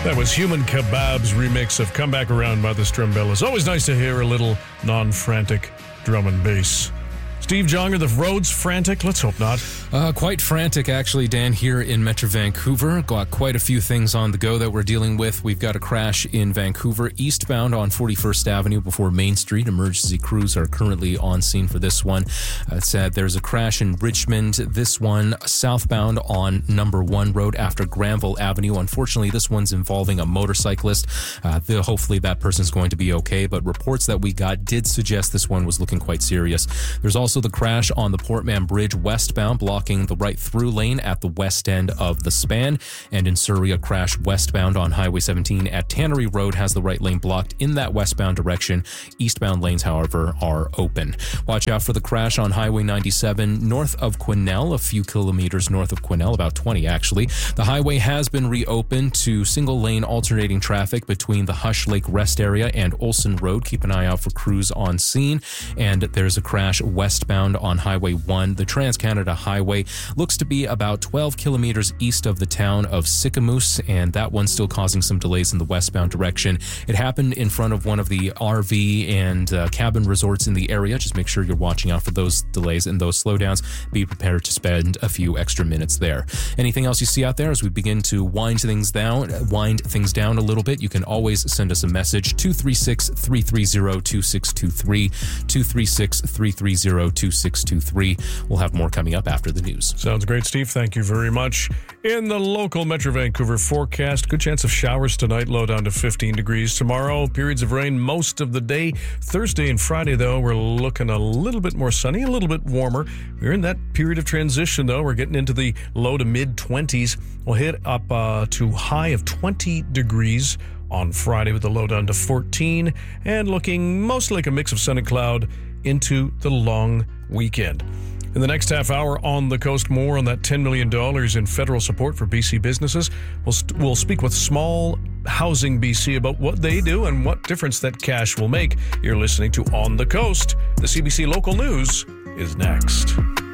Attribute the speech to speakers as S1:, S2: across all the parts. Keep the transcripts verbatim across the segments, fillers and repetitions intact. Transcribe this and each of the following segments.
S1: That was Human Kebab's remix of Come Back Around by the Strumbellas. Always nice to hear a little non-frantic drum and bass. Steve Jong, are the roads frantic? Let's hope not.
S2: Uh, quite frantic, actually, Dan, here in Metro Vancouver. Got quite a few things on the go that we're dealing with. We've got a crash in Vancouver, eastbound on forty-first Avenue before Main Street. Emergency crews are currently on scene for this one. Uh, it's said there's a crash in Richmond. This one southbound on Number One Road after Granville Avenue. Unfortunately, this one's involving a motorcyclist. Uh, the, hopefully that person's going to be okay, but reports that we got did suggest this one was looking quite serious. There's also the crash on the Portman Bridge westbound, blocking the right through lane at the west end of the span. And in Surrey, a crash westbound on Highway seventeen at Tannery Road has the right lane blocked in that westbound direction. Eastbound lanes, however, are open. Watch out for the crash on Highway ninety-seven north of Quesnel, a few kilometers north of Quesnel, about twenty actually. The highway has been reopened to single lane alternating traffic between the Hush Lake Rest Area and Olson Road. Keep an eye out for crews on scene. And there's a crash westbound on Highway one. The Trans-Canada Highway looks to be about twelve kilometers east of the town of Sicamous, and that one's still causing some delays in the westbound direction. It happened in front of one of the R V and uh, cabin resorts in the area. Just make sure you're watching out for those delays and those slowdowns. Be prepared to spend a few extra minutes there. Anything else you see out there as we begin to wind things down, wind things down a little bit, you can always send us a message, two three six, three three zero, two six two three, two three six, three three zero, two six two three. We'll have more coming up after the news.
S1: Sounds great, Steve. Thank you very much. In the local Metro Vancouver forecast, good chance of showers tonight, low down to fifteen degrees. Tomorrow, periods of rain most of the day. Thursday and Friday, though, we're looking a little bit more sunny, a little bit warmer. We're in that period of transition, though. We're getting into the low to mid-twenties. We'll hit up uh, to high of twenty degrees on Friday with the low down to fourteen, and looking mostly like a mix of sun and cloud into the long weekend. In the next half hour on the coast, more on that ten million dollars in federal support for B C businesses. We'll, st- we'll speak with Small Housing B C about what they do and what difference that cash will make. You're listening to On the Coast. The C B C Local News is next.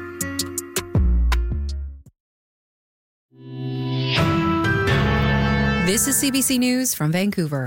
S3: This is C B C News from Vancouver.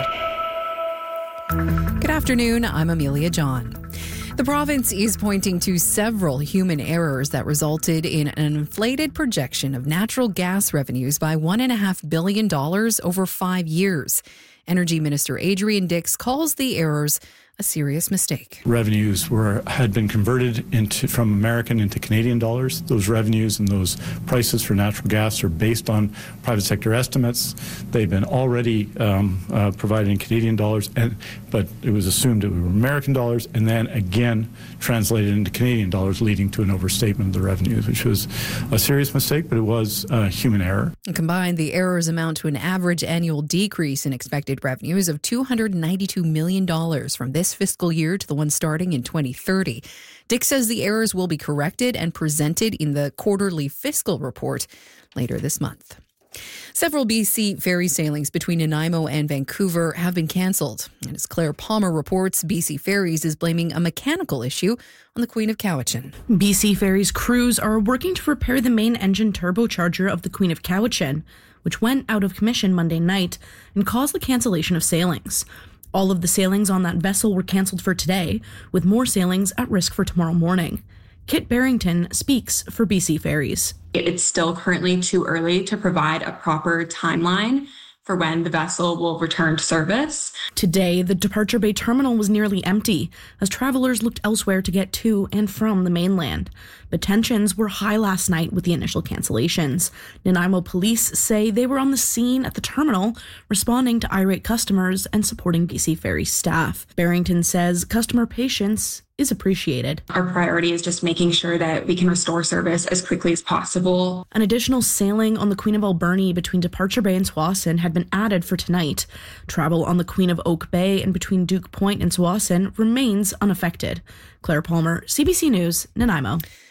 S3: Good afternoon, I'm Amelia John. The province is pointing to several human errors that resulted in an inflated projection of natural gas revenues by one point five billion dollars over five years. Energy Minister Adrian Dix calls the errors a serious mistake.
S4: Revenues were had been converted into from American into Canadian dollars. Those revenues and those prices for natural gas are based on private sector estimates. They've been already um, uh, provided in Canadian dollars, and but it was assumed it were American dollars, and then again translated into Canadian dollars, leading to an overstatement of the revenues, which was a serious mistake, but it was uh, human error.
S3: And combined, the errors amount to an average annual decrease in expected revenues of two hundred ninety-two million dollars from this fiscal year to the one starting in twenty thirty. Dick says the errors will be corrected and presented in the quarterly fiscal report later this month. Several B C ferry sailings between Nanaimo and Vancouver have been cancelled. And as Claire Palmer reports, B C Ferries is blaming a mechanical issue on the Queen of Cowichan.
S5: B C Ferries crews are working to repair the main engine turbocharger of the Queen of Cowichan, which went out of commission Monday night and caused the cancellation of sailings. All of the sailings on that vessel were cancelled for today, with more sailings at risk for tomorrow morning. Kit Barrington speaks for B C Ferries.
S6: It's still currently too early to provide a proper timeline for when the vessel will return to service.
S5: Today, the Departure Bay terminal was nearly empty as travelers looked elsewhere to get to and from the mainland. But tensions were high last night with the initial cancellations. Nanaimo police say they were on the scene at the terminal, responding to irate customers and supporting B C Ferry staff. Barrington says customer patience is appreciated.
S6: Our priority is just making sure that we can restore service as quickly as possible.
S5: An additional sailing on the Queen of Alberni between Departure Bay and Tsawwassen had been added for tonight. Travel on the Queen of Oak Bay and between Duke Point and Tsawwassen remains unaffected. Claire Palmer, C B C News, Nanaimo.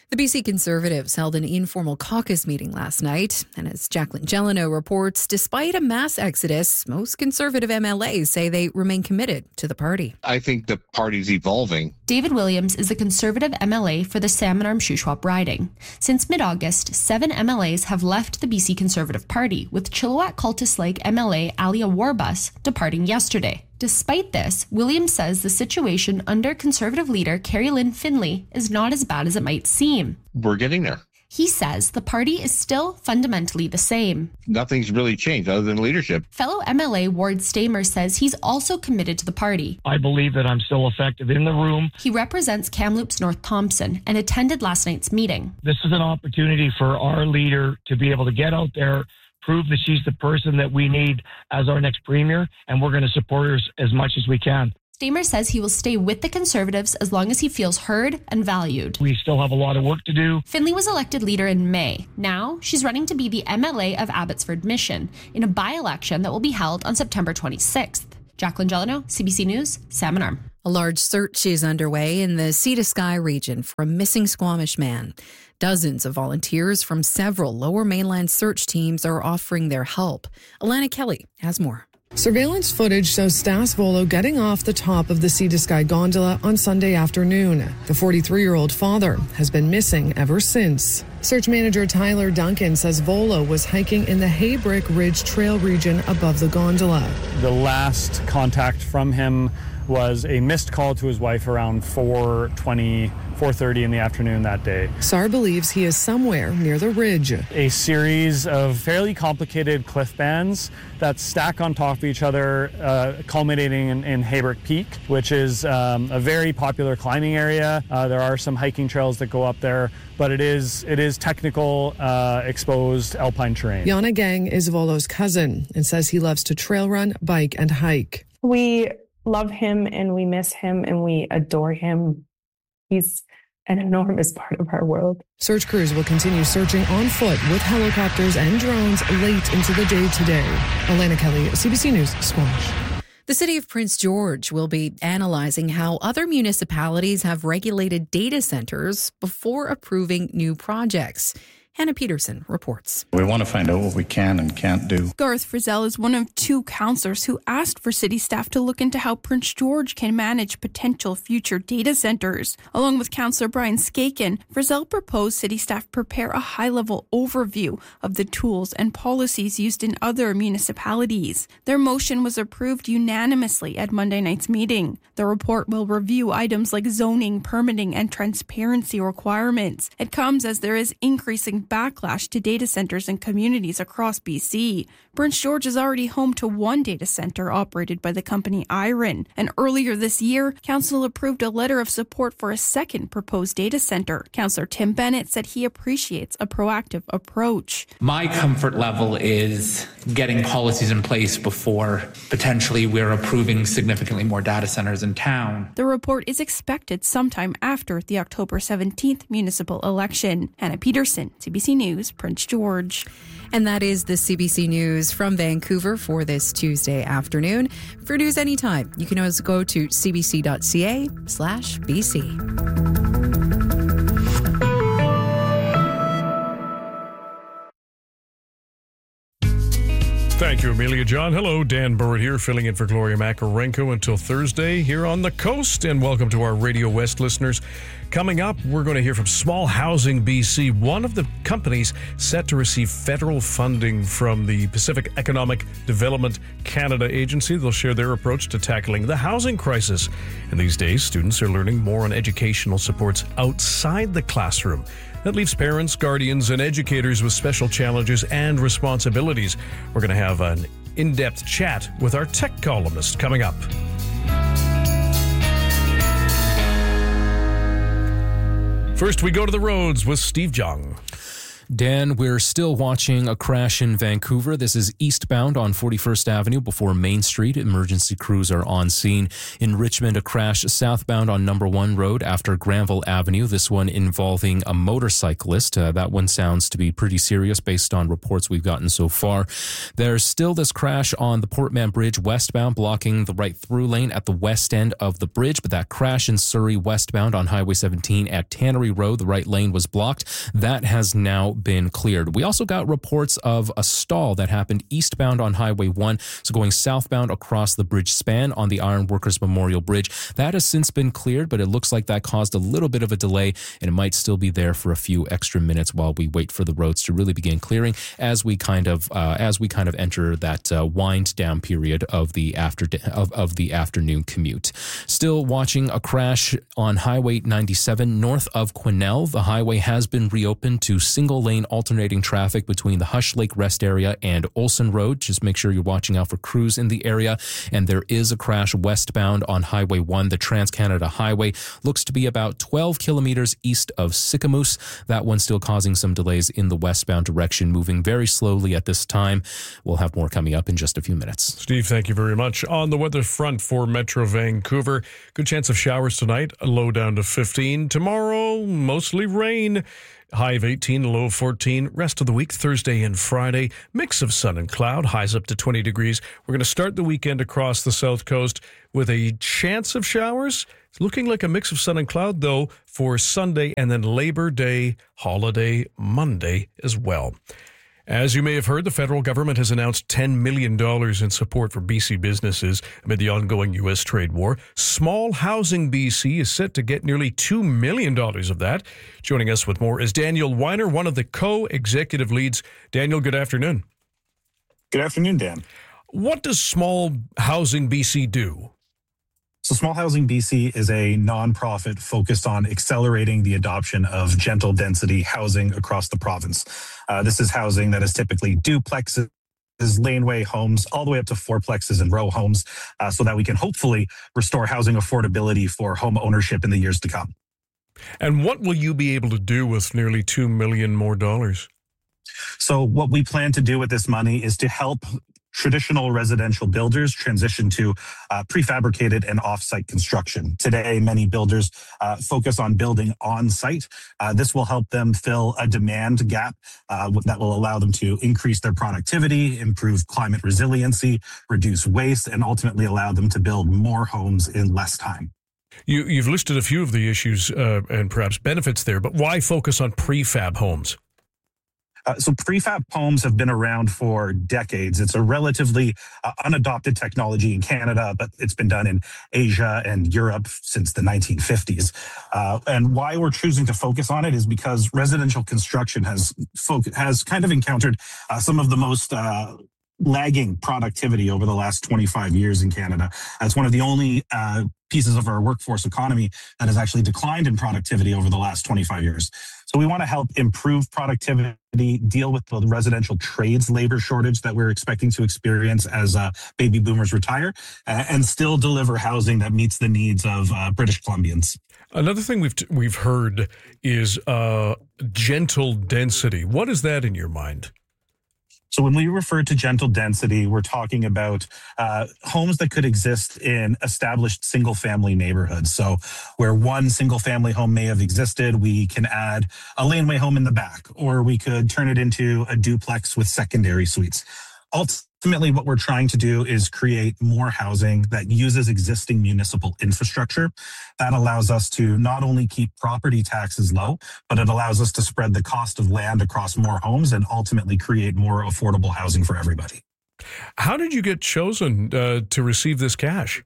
S3: The B C Conservatives held an informal caucus meeting last night, and as Jacqueline Gelano reports, despite a mass exodus, most Conservative M L As say they remain committed to the party.
S7: I think the party's evolving.
S8: David Williams is the Conservative M L A for the Salmon Arm Shuswap riding. Since mid-August, seven M L As have left the B C Conservative Party, with Chilliwack Cultus Lake M L A Alia Warbus departing yesterday. Despite this, Williams says the situation under Conservative leader Carrie Lynn Finlay is not as bad as it might seem.
S7: We're getting there.
S8: He says the party is still fundamentally the same.
S7: Nothing's really changed other than leadership.
S8: Fellow M L A Ward Stamer says he's also committed to the party.
S9: I believe that I'm still effective in the room.
S8: He represents Kamloops North Thompson and attended last night's meeting.
S9: This is an opportunity for our leader to be able to get out there, prove that she's the person that we need as our next premier, and we're going to support her as much as we can.
S8: Stamer says he will stay with the Conservatives as long as he feels heard and valued.
S9: We still have a lot of work to do.
S8: Finlay was elected leader in May. Now, she's running to be the M L A of Abbotsford Mission in a by-election that will be held on September twenty-sixth. Jacqueline Gelano, C B C News, Salmon Arm.
S3: A large search is underway in the Sea to Sky region for a missing Squamish man. Dozens of volunteers from several Lower Mainland search teams are offering their help. Alana Kelly has more.
S10: Surveillance footage shows Stas Volo getting off the top of the Sea to Sky gondola on Sunday afternoon. The forty-three-year-old father has been missing ever since. Search manager Tyler Duncan says Volo was hiking in the Haybrick Ridge Trail region above the gondola.
S11: The last contact from him was a missed call to his wife around four twenty, four thirty in the afternoon that day.
S10: S A R believes he is somewhere near the ridge.
S11: A series of fairly complicated cliff bands that stack on top of each other, uh, culminating in, in Haybrick Peak, which is um, a very popular climbing area. Uh, there are some hiking trails that go up there, but it is it is technical, uh, exposed alpine terrain.
S10: Yana Gang is Volo's cousin and says he loves to trail run, bike, and hike.
S12: We love him and we miss him and we adore him. He's an enormous part of our world.
S10: Search crews will continue searching on foot with helicopters and drones late into the day today. Alana Kelly, C B C News, Squamish.
S3: The city of Prince George will be analyzing how other municipalities have regulated data centers before approving new projects. Hannah Peterson reports.
S13: We want to find out what we can and can't do.
S14: Garth Frizzell is one of two councillors who asked for city staff to look into how Prince George can manage potential future data centers. Along with Councillor Brian Skaken, Frizzell proposed city staff prepare a high-level overview of the tools and policies used in other municipalities. Their motion was approved unanimously at Monday night's meeting. The report will review items like zoning, permitting, and transparency requirements. It comes as there is increasing backlash to data centers in communities across B C. Prince George is already home to one data center operated by the company Iron. And earlier this year, Council approved a letter of support for a second proposed data center. Councillor Tim Bennett said he appreciates a proactive approach.
S15: My comfort level is getting policies in place before potentially we're approving significantly more data centers in town.
S14: The report is expected sometime after the October seventeenth municipal election. Hannah Peterson, C B C News, Prince George.
S3: And that is the C B C News from Vancouver for this Tuesday afternoon. For news anytime, you can always go to cbc.ca slash BC.
S1: Thank you, Amelia John. Hello, Dan Burrett here, filling in for Gloria Makarenko until Thursday here on the coast. And welcome to our Radio West listeners. Coming up, we're going to hear from Small Housing B C, one of the companies set to receive federal funding from the Pacific Economic Development Canada Agency. They'll share their approach to tackling the housing crisis. And these days, students are learning more on educational supports outside the classroom. That leaves parents, guardians, and educators with special challenges and responsibilities. We're going to have an in-depth chat with our tech columnist coming up. First, we go to the roads with Steve Jung.
S2: Dan, we're still watching a crash in Vancouver. This is eastbound on forty-first Avenue before Main Street. Emergency crews are on scene. In Richmond, a crash southbound on Number One Road after Granville Avenue. This one involving a motorcyclist. Uh, that one sounds to be pretty serious based on reports we've gotten so far. There's still this crash on the Portman Bridge westbound, blocking the right through lane at the west end of the bridge. But that crash in Surrey westbound on Highway seventeen at Tannery Road, the right lane was blocked. That has now been cleared. We also got reports of a stall that happened eastbound on Highway one, so going southbound across the bridge span on the Ironworkers Memorial Bridge. That has since been cleared, but it looks like that caused a little bit of a delay, and it might still be there for a few extra minutes while we wait for the roads to really begin clearing as we kind of uh, as we kind of enter that uh, wind down period of the after of, of the afternoon commute. Still watching a crash on Highway ninety-seven north of Quesnel. The highway has been reopened to single lane alternating traffic between the Hush Lake Rest area and Olson Road. Just make sure you're watching out for crews in the area. And there is a crash westbound on Highway one. The Trans-Canada Highway looks to be about twelve kilometers east of Sicamous. That one still causing some delays in the westbound direction, moving very slowly at this time. We'll have more coming up in just a few minutes.
S1: Steve, thank you very much. On the weather front for Metro Vancouver, good chance of showers tonight, a low down to fifteen. Tomorrow, mostly rain. High of eighteen, low of fourteen. Rest of the week, Thursday and Friday, mix of sun and cloud, highs up to twenty degrees. We're going to start the weekend across the south coast with a chance of showers. It's looking like a mix of sun and cloud, though, for Sunday and then Labor Day, holiday Monday as well. As you may have heard, the federal government has announced ten million dollars in support for B C businesses amid the ongoing U S trade war. Small Housing B C is set to get nearly two million dollars of that. Joining us with more is Daniel Weiner, one of the co-executive leads. Daniel, good afternoon.
S16: Good afternoon, Dan.
S1: What does Small Housing B C do?
S16: So Small Housing B C is a nonprofit focused on accelerating the adoption of gentle density housing across the province. Uh, this is housing that is typically duplexes, laneway homes, all the way up to fourplexes and row homes, uh, so that we can hopefully restore housing affordability for home ownership in the years to come.
S1: And what will you be able to do with nearly two million dollars more dollars?
S16: So what we plan to do with this money is to help traditional residential builders transition to uh, prefabricated and off-site construction. Today, many builders uh, focus on building on-site. Uh, this will help them fill a demand gap uh, that will allow them to increase their productivity, improve climate resiliency, reduce waste, and ultimately allow them to build more homes in less time.
S1: You, you've listed a few of the issues uh, and perhaps benefits there, but why focus on prefab homes?
S16: Uh, so prefab homes have been around for decades. It's a relatively uh, unadopted technology in Canada, but it's been done in Asia and Europe since the nineteen fifties. Uh, and why we're choosing to focus on it is because residential construction has fo- has kind of encountered uh, some of the most uh, lagging productivity over the last twenty-five years in Canada. It's one of the only uh, pieces of our workforce economy that has actually declined in productivity over the last twenty-five years. So we want to help improve productivity, deal with the residential trades labor shortage that we're expecting to experience as uh, baby boomers retire, uh, and still deliver housing that meets the needs of uh, British Columbians.
S1: Another thing we've t- we've heard is uh, gentle density. What is that in your mind?
S16: So when we refer to gentle density, we're talking about uh, homes that could exist in established single-family neighborhoods. So where one single-family home may have existed, we can add a laneway home in the back, or we could turn it into a duplex with secondary suites. Ultimately, what we're trying to do is create more housing that uses existing municipal infrastructure. That allows us to not only keep property taxes low, but it allows us to spread the cost of land across more homes and ultimately create more affordable housing for everybody.
S1: How did you get chosen uh, to receive this cash?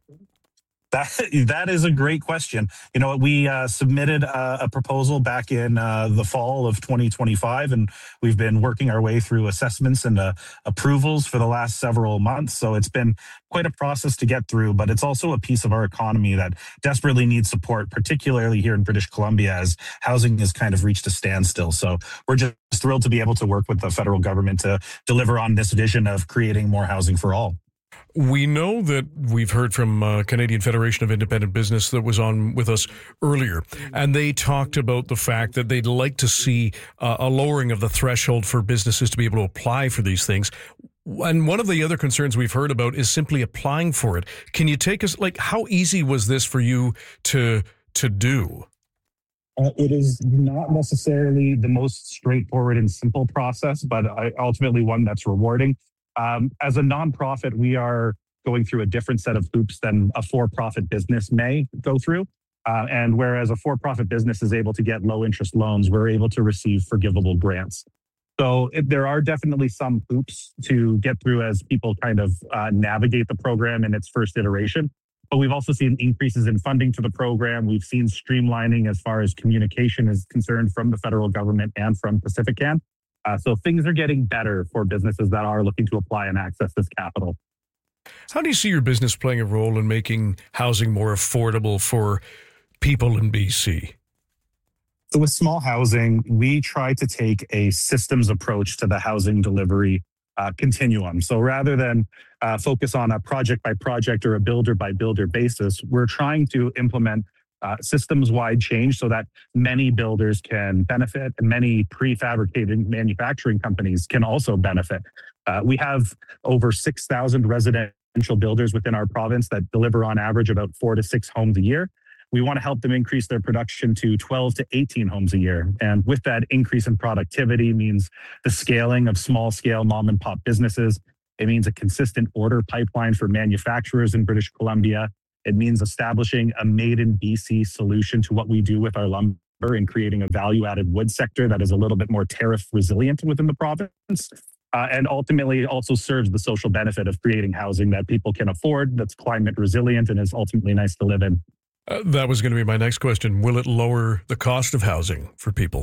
S16: That that is a great question. You know, we uh, submitted a, a proposal back in uh, the fall of twenty twenty-five, and we've been working our way through assessments and uh, approvals for the last several months. So it's been quite a process to get through, but it's also a piece of our economy that desperately needs support, particularly here in British Columbia, as housing has kind of reached a standstill. So we're just thrilled to be able to work with the federal government to deliver on this vision of creating more housing for all.
S1: We know that we've heard from uh, Canadian Federation of Independent Business that was on with us earlier, and they talked about the fact that they'd like to see uh, a lowering of the threshold for businesses to be able to apply for these things. And one of the other concerns we've heard about is simply applying for it. Can you take us, like, how easy was this for you to to do?
S16: Uh, it is not necessarily the most straightforward and simple process, but I, ultimately one that's rewarding. Um, as a nonprofit, we are going through a different set of hoops than a for-profit business may go through. Uh, and whereas a for-profit business is able to get low-interest loans, we're able to receive forgivable grants. So it, there are definitely some hoops to get through as people kind of uh, navigate the program in its first iteration. But we've also seen increases in funding to the program. We've seen streamlining as far as communication is concerned from the federal government and from Pacifican. Uh, so things are getting better for businesses that are looking to apply and access this capital.
S1: How do you see your business playing a role in making housing more affordable for people in B C?
S16: So with small housing, we try to take a systems approach to the housing delivery uh, continuum. So rather than uh, focus on a project by project or a builder by builder basis, we're trying to implement uh, systems-wide change so that many builders can benefit and many prefabricated manufacturing companies can also benefit. Uh, we have over six thousand residential builders within our province that deliver on average about four to six homes a year. We want to help them increase their production to twelve to eighteen homes a year. And with that increase in productivity means the scaling of small scale mom and pop businesses. It means a consistent order pipeline for manufacturers in British Columbia. It means establishing a made in B C solution to what we do with our lumber and creating a value added wood sector that is a little bit more tariff resilient within the province. Uh, and ultimately also serves the social benefit of creating housing that people can afford, that's climate resilient and is ultimately nice to live in.
S1: Uh, that was going to be my next question. Will it lower the cost of housing for people?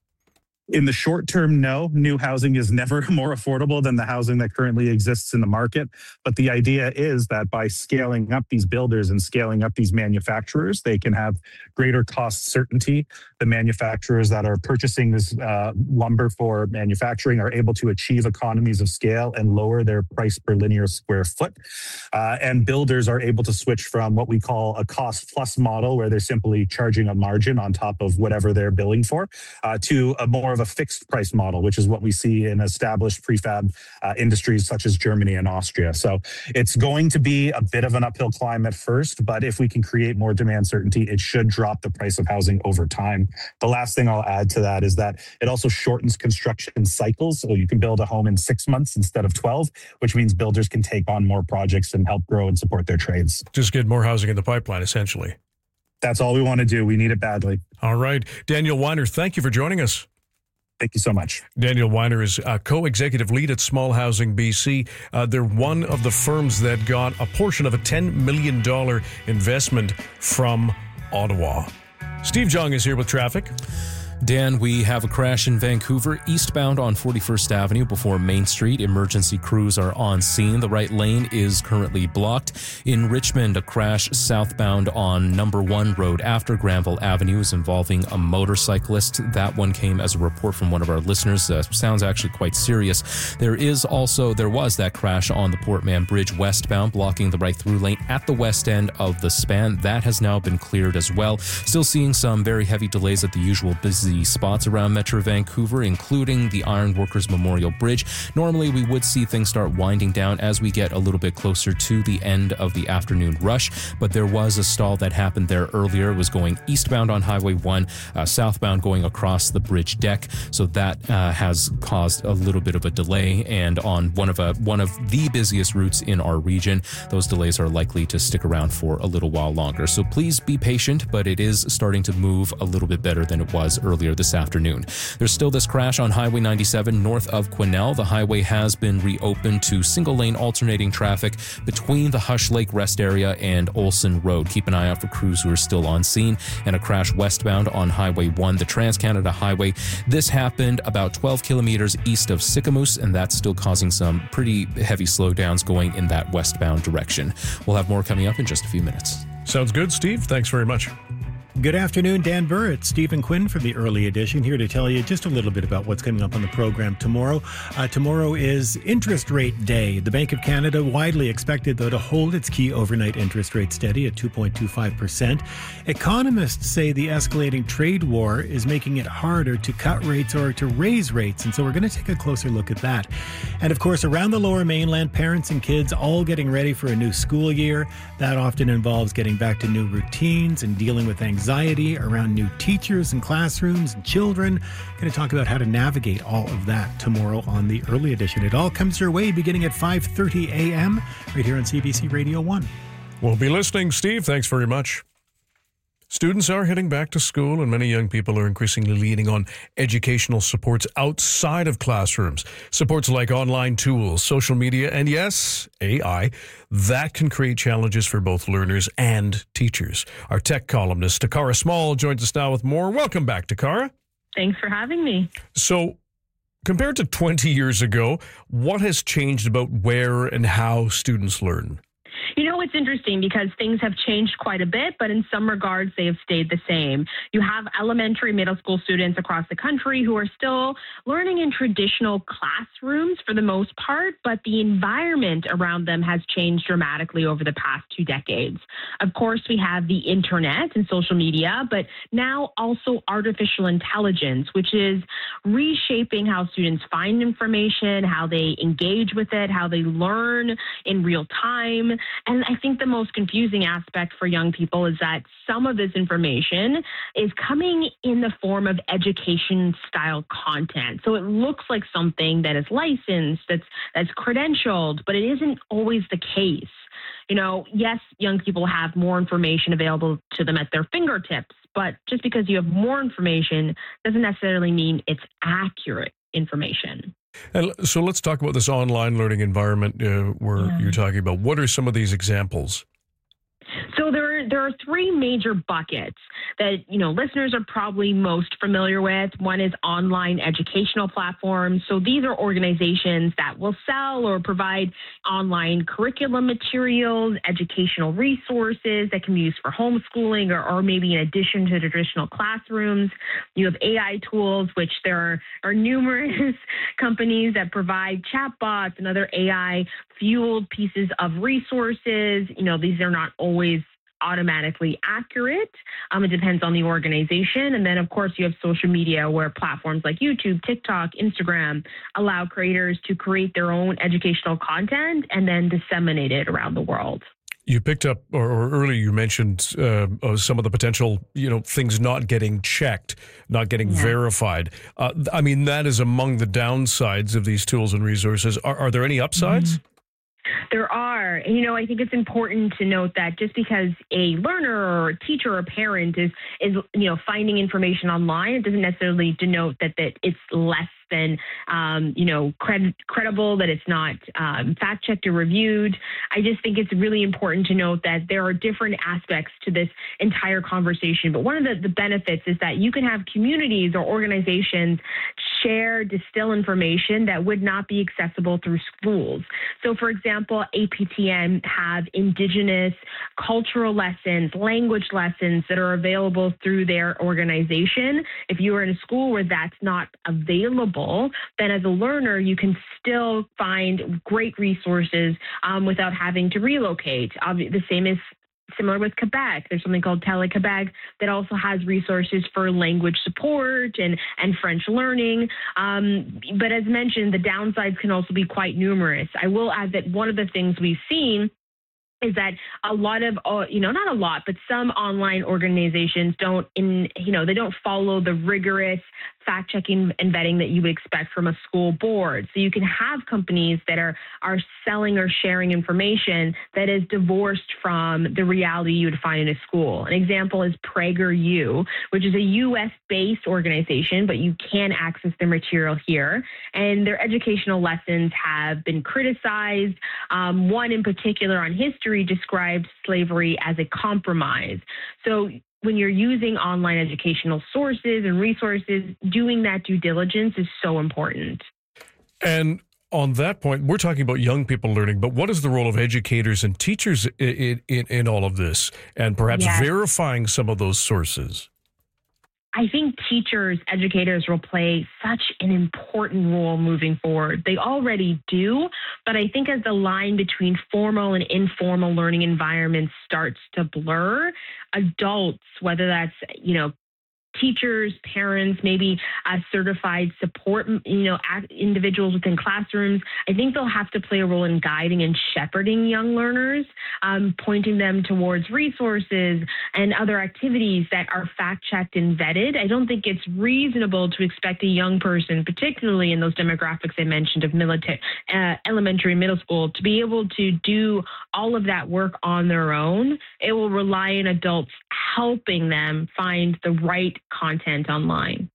S16: In the short term, no. New housing is never more affordable than the housing that currently exists in the market. But the idea is that by scaling up these builders and scaling up these manufacturers, they can have greater cost certainty. The manufacturers that are purchasing this uh, lumber for manufacturing are able to achieve economies of scale and lower their price per linear square foot. Uh, and builders are able to switch from what we call a cost plus model, where they're simply charging a margin on top of whatever they're billing for, uh, to a more of a fixed price model, which is what we see in established prefab uh, industries such as Germany and Austria. So it's going to be a bit of an uphill climb at first, but if we can create more demand certainty, it should drop the price of housing over time. The last thing I'll add to that is that it also shortens construction cycles. So you can build a home in six months instead of twelve, which means builders can take on more projects and help grow and support their trades.
S1: Just get more housing in the pipeline, essentially.
S16: That's all we want to do. We need it badly.
S1: All right. Daniel Weiner, thank you for joining us.
S16: Thank you so much.
S1: Daniel Weiner is a co-executive lead at Small Housing B C. Uh, they're one of the firms that got a portion of a ten million dollars investment from Ottawa. Steve Jung is here with traffic.
S2: Dan, we have a crash in Vancouver, eastbound on forty-first Avenue before Main Street. Emergency crews are on scene. The right lane is currently blocked. In Richmond, a crash southbound on number one road after Granville Avenue is involving a motorcyclist. That one came as a report from one of our listeners. Uh, sounds actually quite serious. There is also, there was that crash on the Port Mann Bridge westbound, blocking the right through lane at the west end of the span. That has now been cleared as well. Still seeing some very heavy delays at the usual busy spots around Metro Vancouver, including the Iron Workers Memorial Bridge. Normally, we would see things start winding down as we get a little bit closer to the end of the afternoon rush, but there was a stall that happened there earlier. It was going eastbound on Highway one, uh, southbound going across the bridge deck, so that uh, has caused a little bit of a delay, and on one of a, one of the busiest routes in our region, those delays are likely to stick around for a little while longer. So please be patient, but it is starting to move a little bit better than it was earlier this afternoon. There's still this crash on Highway ninety-seven north of Quesnel. The highway has been reopened to single lane alternating traffic between the Hush Lake Rest Area and Olson Road. Keep an eye out for crews who are still on scene. And a crash westbound on Highway one, the Trans-Canada Highway. This happened about twelve kilometers east of Sicamous, and that's still causing some pretty heavy slowdowns going in that westbound direction. We'll have more coming up in just a few minutes.
S1: Sounds good, Steve. Thanks very much.
S17: Good afternoon, Dan Burr. It's Stephen Quinn from the Early Edition here to tell you just a little bit about what's coming up on the program tomorrow. Uh, tomorrow is interest rate day. The Bank of Canada widely expected, though, to hold its key overnight interest rate steady at two point two five percent. Economists say the escalating trade war is making it harder to cut rates or to raise rates, and so we're going to take a closer look at that. And of course, around the Lower Mainland, parents and kids all getting ready for a new school year. That often involves getting back to new routines and dealing with anxiety Anxiety around new teachers and classrooms and children. Going to talk about how to navigate all of that tomorrow on the Early Edition. It all comes your way beginning at five thirty a.m. right here on C B C Radio one.
S1: We'll be listening, Steve. Thanks very much. Students are heading back to school, and many young people are increasingly leaning on educational supports outside of classrooms. Supports like online tools, social media, and yes, A I. That can create challenges for both learners and teachers. Our tech columnist, Takara Small, joins us now with more. Welcome back, Takara.
S18: Thanks for having me.
S1: So, compared to twenty years ago, what has changed about where and how students learn?
S18: You know, it's interesting because things have changed quite a bit, but in some regards, they have stayed the same. You have elementary, middle school students across the country who are still learning in traditional classrooms for the most part, but the environment around them has changed dramatically over the past two decades. Of course, we have the internet and social media, but now also artificial intelligence, which is reshaping how students find information, how they engage with it, how they learn in real time. And I think the most confusing aspect for young people is that some of this information is coming in the form of education-style content. So it looks like something that is licensed, that's that's credentialed, but it isn't always the case. You know, yes, young people have more information available to them at their fingertips, but just because you have more information doesn't necessarily mean it's accurate information.
S1: And so let's talk about this online learning environment uh, where yeah. you're talking about. What are some of these examples?
S18: So there, there are three major buckets that, you know, listeners are probably most familiar with. One is online educational platforms. So these are organizations that will sell or provide online curriculum materials, educational resources that can be used for homeschooling or, or maybe in addition to traditional classrooms. You have A I tools, which there are, are numerous companies that provide chatbots and other A I-fueled pieces of resources. You know, these are not always automatically accurate. Um, it depends on the organization. And then, of course, you have social media where platforms like YouTube, TikTok, Instagram allow creators to create their own educational content and then disseminate it around the world.
S1: You picked up, or, or earlier you mentioned uh, uh, some of the potential, you know, things not getting checked, not getting yeah. verified. Uh, I mean, that is among the downsides of these tools and resources. Are, are there any upsides?
S18: Mm-hmm. There are. You know, I think it's important to note that just because a learner or a teacher or a parent is, is you know, finding information online, it doesn't necessarily denote that, that it's less than, um, you know, cred- credible, that it's not um, fact-checked or reviewed. I just think it's really important to note that there are different aspects to this entire conversation. But one of the, the benefits is that you can have communities or organizations share, distill information that would not be accessible through schools. So, for example, A P T M have Indigenous cultural lessons, language lessons that are available through their organization. If you are in a school where that's not available, then as a learner, you can still find great resources um, without having to relocate. The same is similar with Quebec. There's something called Télé-Québec that also has resources for language support and, and French learning. Um, but as mentioned, the downsides can also be quite numerous. I will add that one of the things we've seen is that a lot of, uh, you know, not a lot, but some online organizations don't, in, you know, they don't follow the rigorous fact-checking and vetting that you would expect from a school board. So you can have companies that are, are selling or sharing information that is divorced from the reality you would find in a school. An example is PragerU, which is a U S-based organization, but you can access their material here. And their educational lessons have been criticized. Um, one in particular on history described slavery as a compromise. So when you're using online educational sources and resources, doing that due diligence is so important.
S1: And on that point, we're talking about young people learning, but what is the role of educators and teachers in, in, in all of this, and perhaps
S18: Yes.
S1: verifying some of those sources?
S18: I think teachers, educators will play such an important role moving forward. They already do, but I think as the line between formal and informal learning environments starts to blur, adults, whether that's, you know, teachers, parents, maybe uh, certified support, you know, act- individuals within classrooms, I think they'll have to play a role in guiding and shepherding young learners, um, pointing them towards resources and other activities that are fact-checked and vetted. I don't think it's reasonable to expect a young person, particularly in those demographics I mentioned of military, uh, elementary, middle school, to be able to do all of that work on their own. It will rely on adults helping them find the right content online.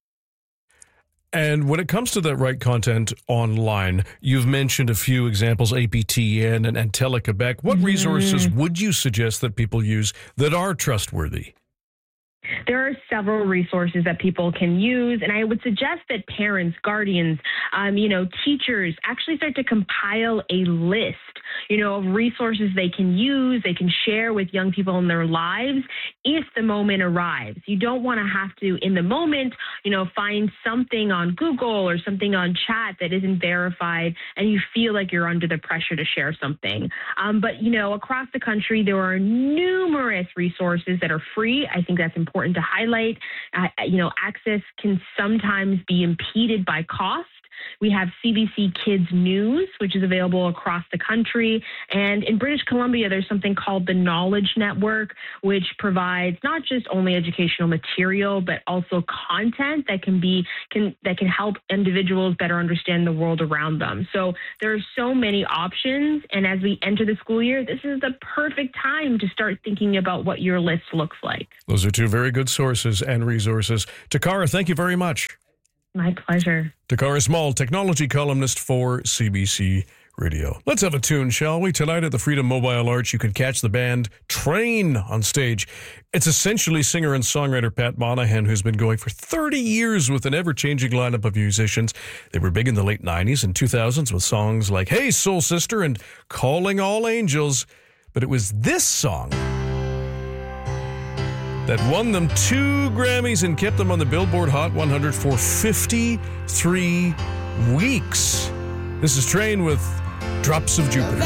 S1: And when it comes to that right content online, you've mentioned a few examples, A P T N and, and Tele-Quebec. What mm-hmm. resources would you suggest that people use that are trustworthy?
S18: There are several resources that people can use, and I would suggest that parents, guardians, um, you know, teachers actually start to compile a list, you know, of resources they can use, they can share with young people in their lives if the moment arrives. You don't want to have to, in the moment, you know, find something on Google or something on chat that isn't verified, and you feel like you're under the pressure to share something. Um, but, you know, across the country, there are numerous resources that are free. I think that's important to highlight. Uh, you know, access can sometimes be impeded by cost. We have C B C Kids News, which is available across the country. And in British Columbia, there's something called the Knowledge Network, which provides not just only educational material, but also content that can be can that can help individuals better understand the world around them. So there are so many options. And as we enter the school year, this is the perfect time to start thinking about what your list looks like.
S1: Those are two very good sources and resources. Takara, thank you very much.
S18: My pleasure.
S1: Takara Small, technology columnist for C B C Radio. Let's have a tune, shall we? Tonight at the Freedom Mobile Arch, you can catch the band Train on stage. It's essentially singer and songwriter Pat Monahan, who's been going for thirty years with an ever-changing lineup of musicians. They were big in the late nineties and two thousands with songs like Hey Soul Sister and Calling All Angels. But it was this song that won them two Grammys and kept them on the Billboard Hot one hundred for fifty-three weeks. This is Train with Drops of Jupiter.